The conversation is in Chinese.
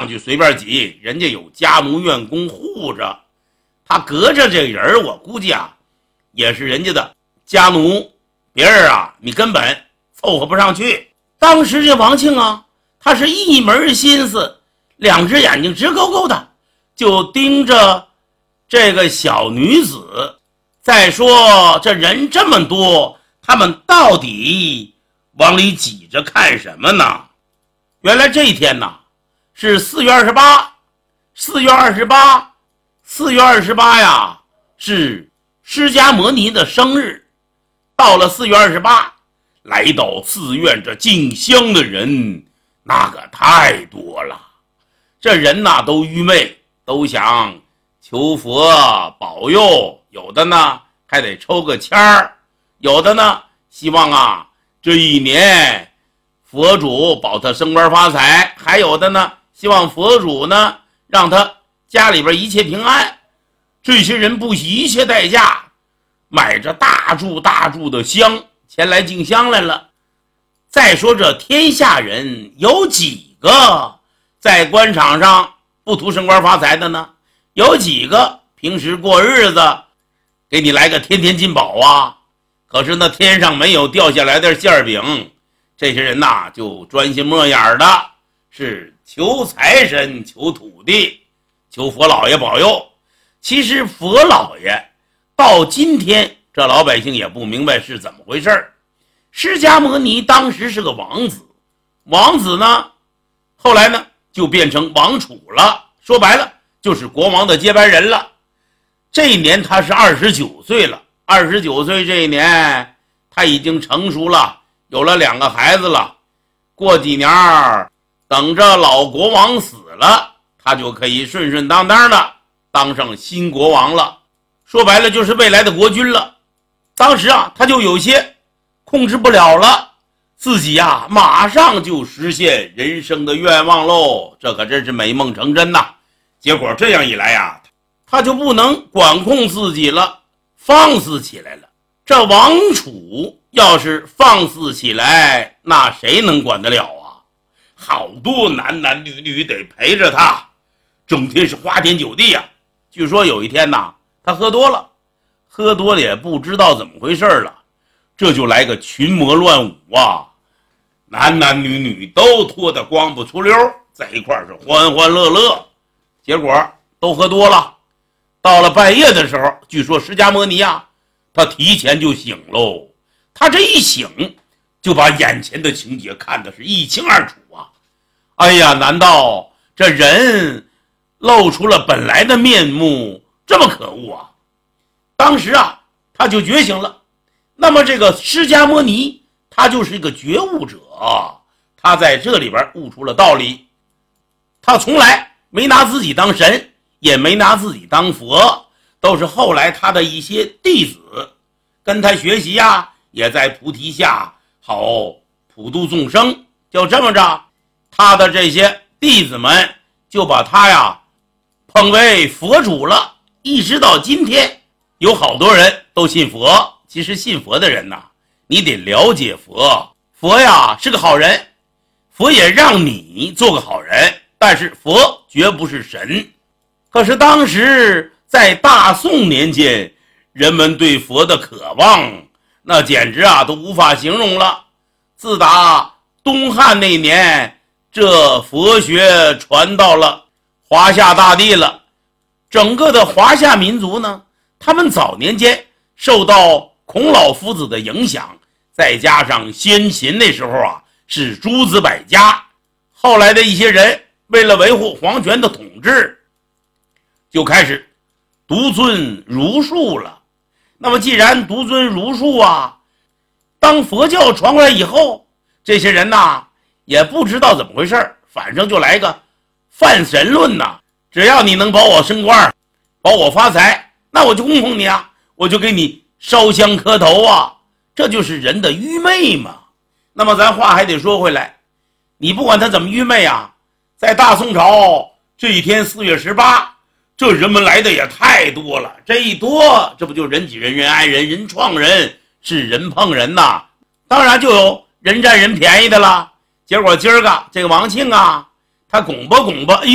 上去随便挤，人家有家奴院工护着，他隔着这人，我估计啊，也是人家的家奴，别人啊，你根本凑合不上去。当时这王庆啊，他是一门心思，两只眼睛直勾勾的，就盯着这个小女子。再说这人这么多，他们到底往里挤着看什么呢？原来这一天呢，是4月28呀，是释迦牟尼的生日。到了4月28，来到寺院这进香的人那个太多了。这人呐都愚昧，都想求佛保佑，有的呢还得抽个签儿，有的呢希望啊这一年佛主保他升官发财，还有的呢希望佛主呢让他家里边一切平安。这些人不惜一切代价买着大柱的香前来敬香来了。再说这天下人有几个在官场上不图升官发财的呢？有几个平时过日子给你来个天天进宝啊？可是那天上没有掉下来的馅饼，这些人呐就专心摸眼的是求财神、求土地、求佛老爷保佑。其实佛老爷到今天这老百姓也不明白是怎么回事。释迦牟尼当时是个王子，王子呢后来呢就变成王储了，说白了就是国王的接班人了。这一年他是29岁了，29岁这一年他已经成熟了，有了2个孩子了。过几年等着老国王死了，他就可以顺顺当当的当上新国王了，说白了就是未来的国君了。当时啊他就有些控制不了了，自己啊马上就实现人生的愿望喽，这可真是美梦成真呐。结果这样一来啊，他就不能管控自己了，放肆起来了。这王储要是放肆起来，那谁能管得了啊？好多男男女女得陪着他，整天是花天酒地啊。据说有一天呐，他喝多了也不知道怎么回事了，这就来个群魔乱舞啊，男男女女都脱得光不出溜，在一块是欢欢乐乐。结果都喝多了，到了半夜的时候，据说释迦牟尼啊他提前就醒喽。他这一醒就把眼前的情节看得是一清二楚啊。哎呀，难道这人露出了本来的面目，这么可恶啊？当时啊他就觉醒了。那么这个释迦牟尼他就是一个觉悟者，他在这里边悟出了道理。他从来没拿自己当神，也没拿自己当佛，都是后来他的一些弟子跟他学习呀，也在菩提下好普度众生。就这么着，他的这些弟子们就把他呀捧为佛主了。一直到今天有好多人都信佛。其实信佛的人呐，你得了解佛，佛呀是个好人，佛也让你做个好人，但是佛绝不是神。可是当时在大宋年间，人们对佛的渴望那简直啊都无法形容了。自打东汉那年，这佛学传到了华夏大地了。整个的华夏民族呢，他们早年间受到孔老夫子的影响，再加上先秦那时候啊是诸子百家，后来的一些人为了维护皇权的统治，就开始独尊儒术了。那么既然独尊儒术啊，当佛教传过来以后，这些人呐也不知道怎么回事，反正就来个泛神论呐，只要你能保我升官，保我发财，那我就供奉你啊，我就给你烧香磕头啊，这就是人的愚昧嘛。那么咱话还得说回来，你不管他怎么愚昧啊，在大宋朝这一天4月18，这人们来的也太多了，这一多，这不就人挤人，人挨人，人撞人，是人碰人呐，当然就有人占人便宜的了。结果今儿个这个王庆啊，他拱吧，哎呦